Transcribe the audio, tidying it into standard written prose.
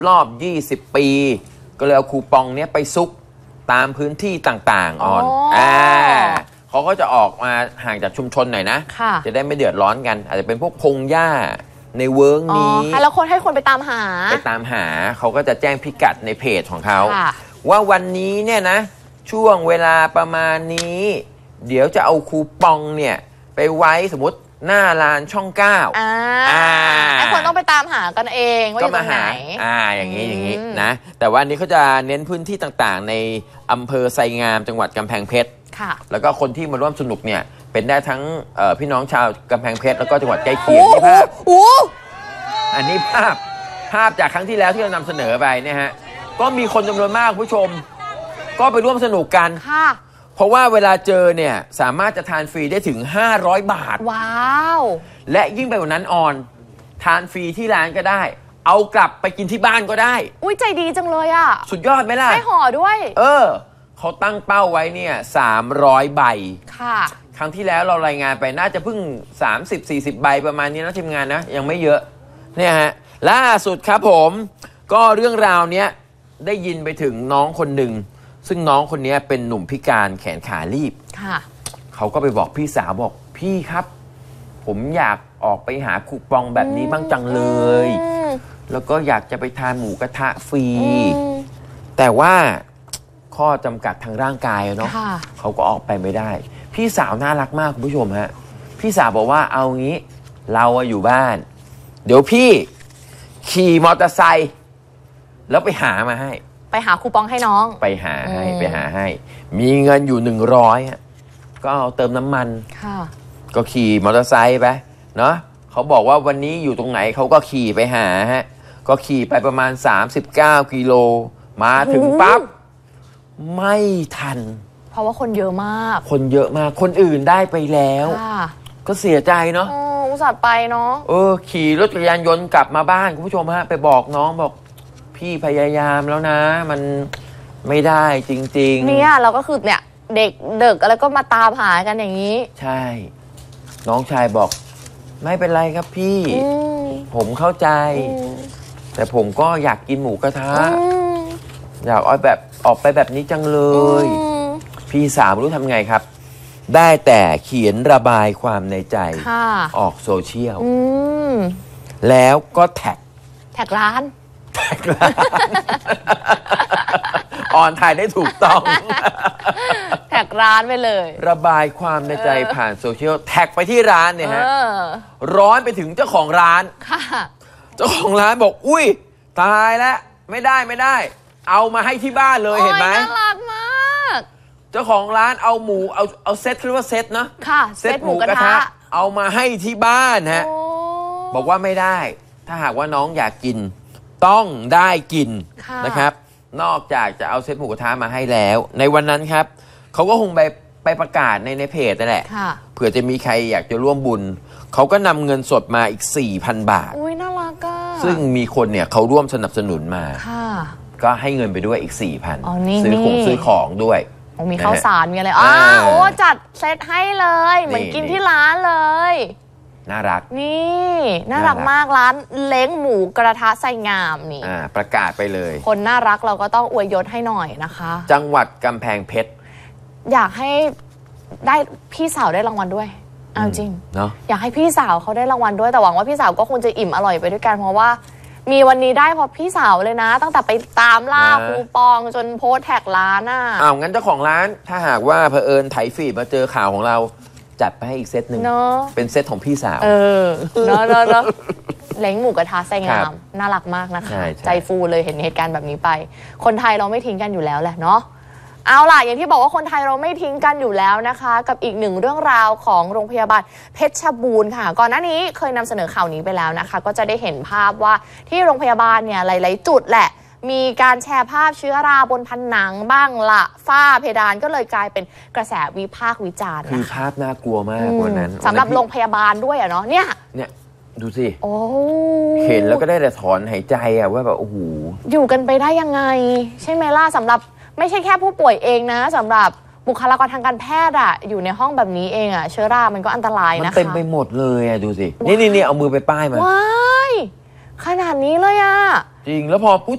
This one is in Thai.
รอบ20 ปีก็เลยเอาคูปองเนี้ยไปซุกตามพื้นที่ต่างๆเขาก็จะออกมาห่างจากชุมชนหน่อยนะจะได้ไม่เดือดร้อนกันอาจจะเป็นพวกพงหญ้าในเวิร์กนี้แล้วคนให้คนไปตามหาเขาก็จะแจ้งพิกัดในเพจของเขาว่าวันนี้เนี่ยนะช่วงเวลาประมาณนี้เดี๋ยวจะเอาคูปองเนี่ยไปไว้สมมติหน้าลานช่อง9 ให้คนต้องไปตามหากันเองว่าอยู่ตรงไหนอย่างนี้นะแต่ว่านี้เขาจะเน้นพื้นที่ต่างๆในอำเภอไซงามจังหวัดกำแพงเพชรแล้วก็คนที่มาร่วมสนุกเนี่ยเป็นได้ทั้งพี่น้องชาวกำแพงเพชรแล้วก็จังหวัดใกล้เคียงนี่ภาพอันนี้ภาพจากครั้งที่แล้วที่เรานำเสนอไปเนี่ยฮะก็มีคนจำนวนมากผู้ชมก็ไปร่วมสนุกกันเพราะว่าเวลาเจอเนี่ยสามารถจะทานฟรีได้ถึง500 บาทว้าวและยิ่งไปกว่านั้นทานฟรีที่ร้านก็ได้เอากลับไปกินที่บ้านก็ได้อุ้ยใจดีจังเลยอ่ะสุดยอดไหมล่ะให้ห่อด้วยเขาตั้งเป้าไว้เนี่ย300 ใบค่ะครั้งที่แล้วเรารายงานไปน่าจะเพิ่ง30-40 ใบประมาณนี้นะทีมงานนะยังไม่เยอะเนี่ยฮะล่าสุดครับผมก็เรื่องราวเนี้ยได้ยินไปถึงน้องคนหนึ่งซึ่งน้องคนนี้เป็นหนุ่มพิการแขนขาลีบเขาก็ไปบอกพี่สาวบอกพี่ครับผมอยากออกไปหาคูปองแบบนี้บ้างจังเลยแล้วก็อยากจะไปทานหมูกระทะฟรีแต่ว่าข้อจำกัดทางร่างกายเนาะเขาก็ออกไปไม่ได้พี่สาวน่ารักมากคุณผู้ชมฮะพี่สาวบอกว่าเอางี้เราอยู่บ้านเดี๋ยวพี่ขี่มอเตอร์ไซค์แล้วไปหามาให้ไปหาคูปองให้น้องไปหาให้มีเงินอยู่100ก็เอาเติมน้ำมันก็ขี่มอเตอร์ไซค์ไปเนาะเขาบอกว่าวันนี้อยู่ตรงไหนเขาก็ขี่ไปหาก็ขี่ไปประมาณ39 กิโลมาถึงปั๊บไม่ทันเพราะว่าคนเยอะมากคนอื่นได้ไปแล้วก็เสียใจเนาะอุตส่าห์ไปเนาะขี่รถจักรยานยนต์กลับมาบ้านคุณผู้ชมฮะไปบอกน้องบอกพี่พยายามแล้วนะมันไม่ได้จริงๆเนี่ยเราก็คือเนี่ยเด็กแล้วก็มาตามหากันอย่างนี้ใช่น้องชายบอกไม่เป็นไรครับพี่ผมเข้าใจแต่ผมก็อยากกินหมูกระทะอยากออกไปแบบนี้จังเลยพี่สาวไม่รู้ทำไงครับได้แต่เขียนระบายความในใจออกโซเชียลแล้วก็แท็กร้านถ่ายได้ถูกต้องแท็กร้านไปเลยระบายความในใจผ่านโซเชียลแท็กไปที่ร้านเนี่ยฮะร้อนไปถึงเจ้าของร้านเจ้าของร้านบอกอุ้ยตายแล้วไม่ได้เอามาให้ที่บ้านเลยเห็นไหมน่ารักมากเจ้าของร้านเอาหมูเอาเซตเรียกว่าเซตนะเซตหมูกระทะเอามาให้ที่บ้านฮะบอกว่าไม่ได้ถ้าหากว่าน้องอยากกินต้องได้กินนะครับนอกจากจะเอาเซตหมูกระทะมาให้แล้วในวันนั้นครับเขาก็คงไปประกาศในเพจนั่นแหละเผื่อจะมีใครอยากจะร่วมบุญเขาก็นำเงินสดมาอีก 4,000 บาทอุ้ยน่ารักอ่ะซึ่งมีคนเนี่ยเขาร่วมสนับสนุนมาก็ให้เงินไปด้วยอีก 4,000 ซื้อของด้วยมีข้าวสารมีอะไรจัดเซตให้เลยเหมือนกินที่ร้านเลยน่ารักนี่น่ารักมากร้านเล้งหมูกระทะไซงามนี่ประกาศไปเลยคนน่ารักเราก็ต้องอวยยศให้หน่อยนะคะจังหวัดกำแพงเพชรอยากให้ได้พี่สาวได้รางวัลด้วยเอาจริงเนาะอยากให้พี่สาวเขาได้รางวัลด้วยแต่หวังว่าพี่สาวก็คงจะอิ่มอร่อยไปด้วยกันเพราะว่ามีวันนี้ได้เพราะพี่สาวเลยนะตั้งแต่ไปตามล่าคูปองจนโพสแท็กร้านงั้นเจ้าของร้านถ้าหากว่าเผอิญไถฟีดมาเจอข่าวของเราจัดไปให้อีกเซตหนึ่งเป็นเซตของพี่สาวเนาะเล้งหมูกระทะไซงามน่ารักมากนะคะใจฟูเลยเห็นเหตุการณ์แบบนี้ไปคนไทยเราไม่ทิ้งกันอยู่แล้วแหละเนาะเอาล่ะอย่างที่บอกว่าคนไทยเราไม่ทิ้งกันอยู่แล้วนะคะกับอีกหนึ่งเรื่องราวของโรงพยาบาลเพชรบูรณ์ค่ะก่อนหน้านี้เคยนำเสนอข่าวนี้ไปแล้วนะคะก็จะได้เห็นภาพว่าที่โรงพยาบาลเนี่ยหลายๆจุดแหละมีการแชร์ภาพเชื้อราบนผนังบ้างละฝ้าเพดานก็เลยกลายเป็นกระแสวิพากษ์วิจารณ์คือภาพน่ากลัวมากวันนั้นสำหรับโรงพยาบาลด้วยเนาะเนี่ยดูสิเห็นแล้วก็ได้แต่ถอนหายใจว่าแบบโอ้โหอยู่กันไปได้ยังไงใช่ไหมล่ะสำหรับไม่ใช่แค่ผู้ป่วยเองนะสำหรับบุคลากรทางการแพทย์อยู่ในห้องแบบนี้เองเชื้อรามันก็อันตรายนะคะมันเต็มไปหมดเลยดูสินี่เอามือไปป้ายมาว้ายขนาดนี้เลยจริงแล้วพอพูด